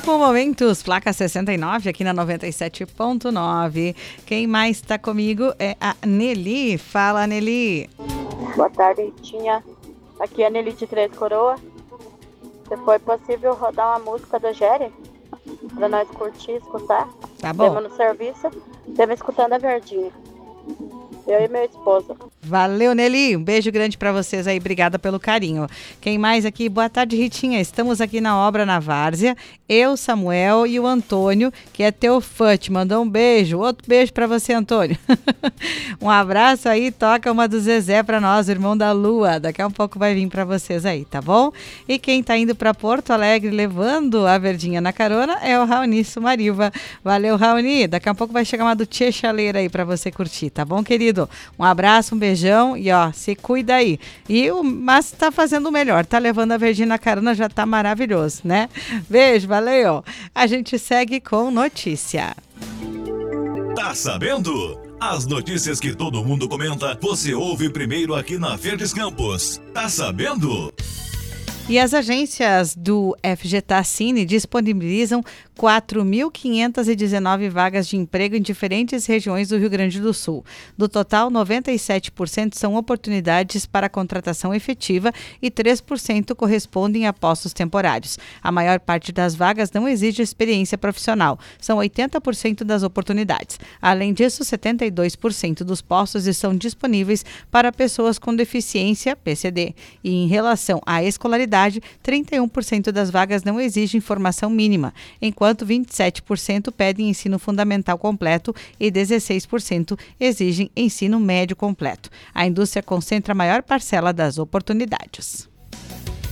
com Momentos, placa 69 aqui na 97.9. Quem mais está comigo é a Nelly. Fala, Nelly. Boa tarde, Ritinha. Aqui é a Nelly de Três Coroas. Se for possível rodar uma música do Jerry para nós curtir, escutar. Tá bom. Estamos no serviço, estamos escutando a Verdinha. Eu e meu esposo. Valeu, Nelly. Um beijo grande para vocês aí. Obrigada pelo carinho. Quem mais aqui? Boa tarde, Ritinha. Estamos aqui na obra na Várzea. Eu, Samuel e o Antônio, que é teu fã. Te mandou um beijo. Outro beijo para você, Antônio. Um abraço aí. Toca uma do Zezé para nós, o irmão da Lua. Daqui a um pouco vai vir para vocês aí, tá bom? E quem tá indo para Porto Alegre levando a Verdinha na carona é o Raoni Sumariva. Valeu, Raoni. Daqui a pouco vai chegar uma do Tchê Chaleira aí para você curtir, tá bom, querido? Um abraço, um beijão e ó, se cuida aí. E o Márcio tá fazendo o melhor, tá levando a Verdinha na carona, já tá maravilhoso, né? Beijo, valeu. A gente segue com notícia. Tá sabendo? As notícias que todo mundo comenta, você ouve primeiro aqui na Verdes Campos. Tá sabendo? E as agências do FGTA Cine disponibilizam 4.519 vagas de emprego em diferentes regiões do Rio Grande do Sul. Do total, 97% são oportunidades para contratação efetiva e 3% correspondem a postos temporários. A maior parte das vagas não exige experiência profissional, são 80% das oportunidades. Além disso, 72% dos postos estão disponíveis para pessoas com deficiência, PCD. E em relação à escolaridade, 31% das vagas não exigem formação mínima, enquanto 27% pedem ensino fundamental completo e 16% exigem ensino médio completo. A indústria concentra a maior parcela das oportunidades.